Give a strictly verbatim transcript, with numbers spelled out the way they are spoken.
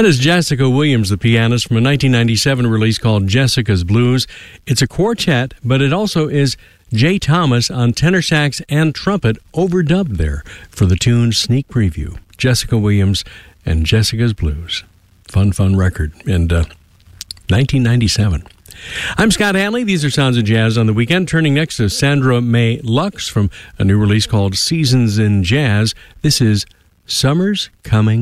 That is Jessica Williams, the pianist, from a nineteen ninety-seven release called Jessica's Blues. It's a quartet, but it also is Jay Thomas on tenor sax and trumpet overdubbed there for the tune Sneak Preview. Jessica Williams and Jessica's Blues. Fun, fun record. And uh, nineteen ninety-seven. I'm Scott Hanley. These are Sounds of Jazz on the Weekend. Turning next to Sandra May Lux from a new release called Seasons in Jazz. This is Summer's Coming